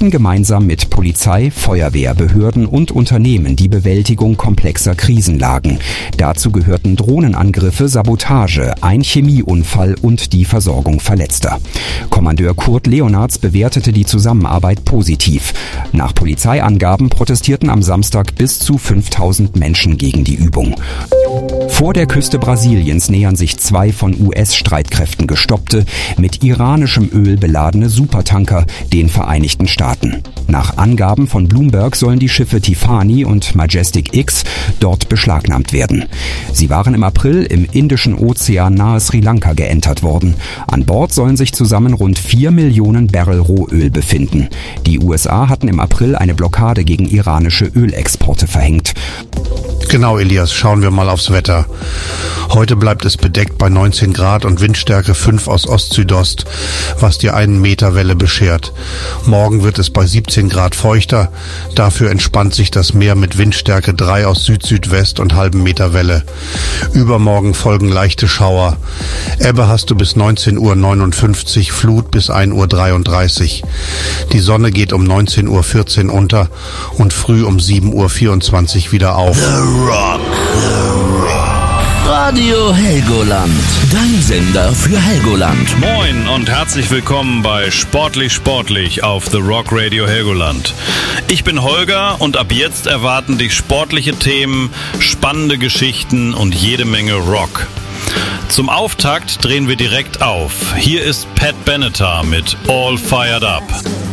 überwachten gemeinsam mit Polizei, Feuerwehr, Behörden und Unternehmen die Bewältigung komplexer Krisenlagen. Dazu gehörten Drohnenangriffe, Sabotage, ein Chemieunfall und die Versorgung Verletzter. Kommandeur Kurt Leonards bewertete die Zusammenarbeit positiv. Nach Polizeiangaben protestierten am Samstag bis zu 5000 Menschen gegen die Übung. Vor der Küste Brasiliens nähern sich 2 von US-Streitkräften gestoppte, mit iranischem Öl beladene Supertanker den Vereinigten Staaten. Nach Angaben von Bloomberg sollen die Schiffe Tiffany und Majestic X dort beschlagnahmt werden. Sie waren im April im Indischen Ozean nahe Sri Lanka geentert worden. An Bord sollen sich zusammen rund 4 Millionen Barrel Rohöl befinden. Die USA hatten im April eine Blockade gegen iranische Ölexporte verhängt. Genau, Elias, schauen wir mal aufs Wetter. Heute bleibt es bedeckt bei 19 Grad und Windstärke 5 aus Ost-Südost, was dir 1 Meter Welle beschert. Morgen wird es bei 17 Grad feuchter, dafür entspannt sich das Meer mit Windstärke 3 aus Süd-Südwest und halben Meter Welle. Übermorgen folgen leichte Schauer. Ebbe hast du bis 19:59 Uhr, Flut bis 1:33 Uhr. Die Sonne geht um 19:14 Uhr unter und früh um 7:24 Uhr wieder auf. The Rock. Radio Helgoland. Dein Sender für Helgoland. Moin und herzlich willkommen bei Sportlich auf The Rock Radio Helgoland. Ich bin Holger und ab jetzt erwarten dich sportliche Themen, spannende Geschichten und jede Menge Rock. Zum Auftakt drehen wir direkt auf. Hier ist Pat Benatar mit All Fired Up.